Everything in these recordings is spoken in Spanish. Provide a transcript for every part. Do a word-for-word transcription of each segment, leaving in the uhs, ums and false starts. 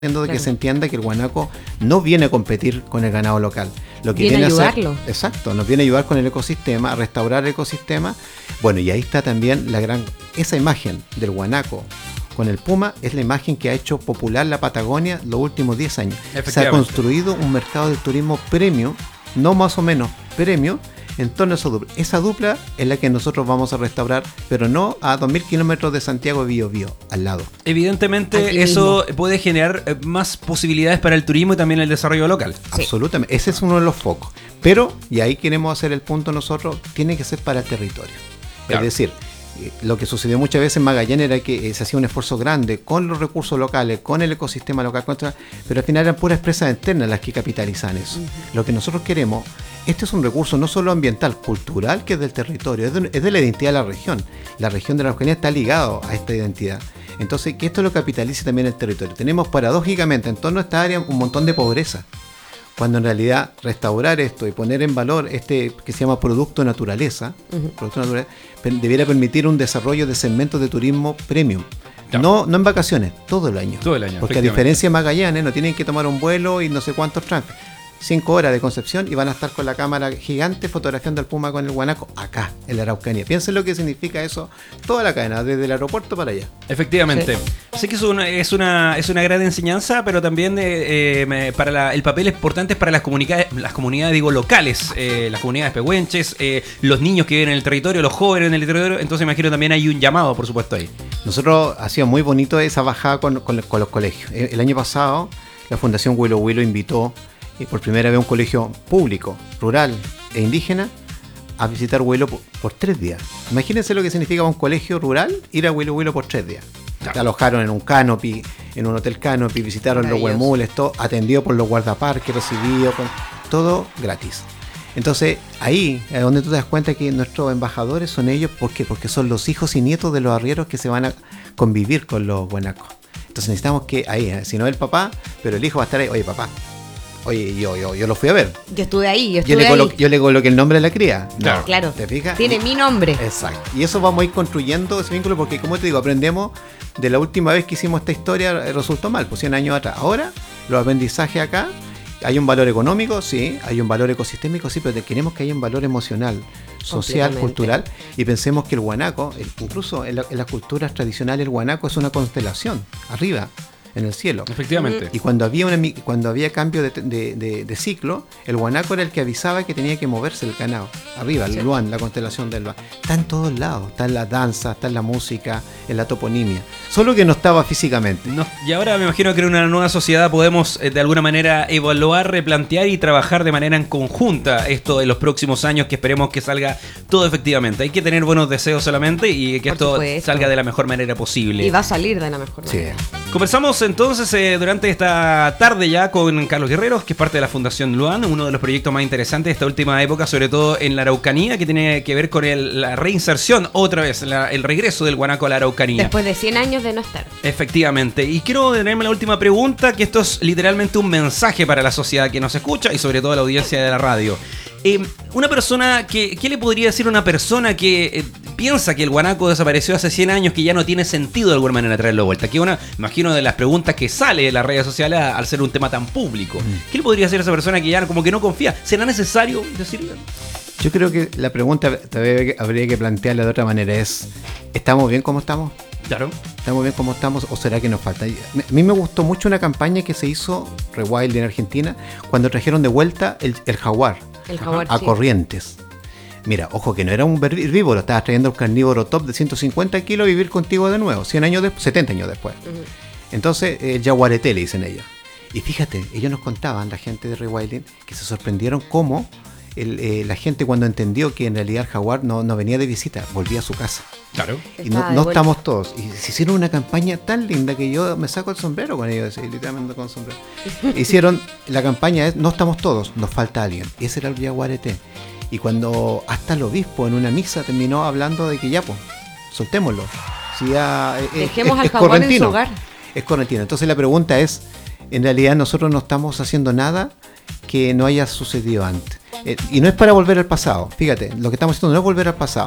de que Claro. se entienda que el guanaco no viene a competir con el ganado local. Lo que Viene viene a a ayudarlo. hacer, exacto, nos viene a ayudar con el ecosistema, a restaurar el ecosistema. Bueno, y ahí está también la gran, esa imagen del guanaco con el puma es la imagen que ha hecho popular la Patagonia los últimos diez años. Se ha Efectivamente. construido un mercado del turismo premium, no más o menos premium, en torno a esa dupla. Esa dupla es la que nosotros vamos a restaurar, pero no a dos mil kilómetros de Santiago Bío Bío, al lado. Evidentemente Aquí eso puede generar eh, más posibilidades para el turismo y también el desarrollo local. Sí. Absolutamente, ese es uno de los focos. Pero, y ahí queremos hacer el punto nosotros, tiene que ser para el territorio. Claro. Es decir, eh, lo que sucedió muchas veces en Magallanes era que eh, se hacía un esfuerzo grande con los recursos locales, con el ecosistema local, contra, pero al final eran puras empresas externas las que capitalizan eso. Uh-huh. Lo que nosotros queremos, este es un recurso no solo ambiental, cultural, que es del territorio, es de, es de la identidad de la región. La región de la Araucanía está ligado a esta identidad. Entonces, que esto lo capitalice también el territorio. Tenemos paradójicamente en torno a esta área un montón de pobreza, cuando en realidad restaurar esto y poner en valor este que se llama producto naturaleza, uh-huh. producto naturaleza, debiera permitir un desarrollo de segmentos de turismo premium. Claro. No, no en vacaciones, todo el año. Todo el año. Porque a diferencia de Magallanes, no tienen que tomar un vuelo y no sé cuántos tráficos. Cinco horas de Concepción y van a estar con la cámara gigante fotografiando al puma con el guanaco acá, en la Araucanía. Piensen lo que significa eso, toda la cadena, desde el aeropuerto para allá. Efectivamente. Sí. Así que es una, es una, es una gran enseñanza, pero también eh, eh, para la, el papel importante es para las comunidades, las comunidades digo locales, eh, las comunidades pehuenches, eh, los niños que viven en el territorio, los jóvenes en el territorio. Entonces imagino también hay un llamado, por supuesto, ahí. Nosotros ha sido muy bonito esa bajada con, con, con los colegios. El, el año pasado la Fundación Huilo Huilo invitó y por primera vez un colegio público, rural e indígena a visitar Huilo por, por tres días. Imagínense lo que significa un colegio rural ir a Huilo Huilo por tres días. Claro. Se alojaron en un canopy, en un hotel canopy, visitaron los huemules, todo atendido por los guardaparques, recibido, con, todo gratis. Entonces ahí es donde tú te das cuenta que nuestros embajadores son ellos. ¿Por qué? Porque son los hijos y nietos de los arrieros que se van a convivir con los guanacos. Entonces necesitamos que ahí, si no el papá, pero el hijo va a estar ahí, oye papá, oye, yo, yo, yo lo fui a ver. Yo estuve ahí, yo estuve yo le colo- ahí. Yo le coloqué el nombre de la cría. Claro, no, claro. ¿te fijas? Tiene y, mi nombre. Exacto. Y eso vamos a ir construyendo ese vínculo porque, como te digo, aprendemos de la última vez que hicimos esta historia, resultó mal, pues cien años atrás. Ahora, los aprendizajes acá, hay un valor económico, sí, hay un valor ecosistémico, sí, pero queremos que haya un valor emocional, social, cultural, y pensemos que el guanaco, incluso en, la, en las culturas tradicionales, el guanaco es una constelación, arriba, en el cielo. Efectivamente. Y cuando había una, cuando había cambio de, de, de, de ciclo, el guanaco era el que avisaba que tenía que moverse el ganado. Arriba, el sí. Luan, la constelación del Luan. Está en todos lados. Está en la danza, está en la música, en la toponimia. Solo que no estaba físicamente. No, y ahora me imagino que en una nueva sociedad podemos eh, de alguna manera evaluar, replantear y trabajar de manera en conjunta esto en los próximos años, que esperemos que salga todo efectivamente. Hay que tener buenos deseos solamente y que Por esto supuesto. salga de la mejor manera posible. Y va a salir de la mejor manera. Sí. Conversamos entonces eh, durante esta tarde ya con Carlos Guerreros, que es parte de la Fundación Luan, uno de los proyectos más interesantes de esta última época, sobre todo en la Araucanía, que tiene que ver con el, la reinserción, otra vez, la, el regreso del guanaco a la Araucanía. Después de cien años de no estar. Efectivamente. Y quiero tenerme la última pregunta, que esto es literalmente un mensaje para la sociedad que nos escucha y sobre todo a la audiencia de la radio. Eh, una persona que, ¿qué le podría decir a una persona que eh, piensa que el guanaco desapareció hace cien años, que ya no tiene sentido de alguna manera traerlo de vuelta? Que una, imagino, de las preguntas que sale de las redes sociales al ser un tema tan público. ¿Qué le podría decir a esa persona que ya como que no confía? ¿Será necesario decirlo? Yo creo que la pregunta todavía habría que plantearla de otra manera. Es, ¿estamos bien como estamos? Claro. ¿Estamos bien como estamos o será que nos falta? A mí me gustó mucho una campaña que se hizo, Rewild en Argentina, cuando trajeron de vuelta el, el jaguar. El jaguar, a sí. Corrientes. Mira, ojo que no era un herbívoro, estabas trayendo un carnívoro top de ciento cincuenta kilos a vivir contigo de nuevo, cien años después, setenta años después. Uh-huh. Entonces, el jaguareté le dicen ellos. Y fíjate, ellos nos contaban, la gente de Rewilding, que se sorprendieron cómo el, eh, la gente cuando entendió que en realidad el jaguar no, no venía de visita, volvía a su casa. Claro. Y no, no estamos todos. Y se hicieron una campaña tan linda que yo me saco el sombrero con ellos, literalmente con el sombrero. Hicieron, la campaña es, no estamos todos, nos falta alguien. Y ese era el jaguareté. Y cuando hasta el obispo en una misa terminó hablando de que ya, pues, soltémoslo. Si ya, eh, Dejemos es, al es jaguar correntino, en su hogar. Es correntino. Entonces la pregunta es, en realidad nosotros no estamos haciendo nada que no haya sucedido antes. Eh, y no es para volver al pasado. Fíjate, lo que estamos haciendo no es volver al pasado.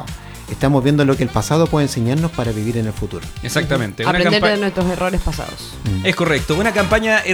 estamos viendo lo que el pasado puede enseñarnos para vivir en el futuro. Exactamente. Una Aprender campa- de nuestros errores pasados. Es correcto. Una campaña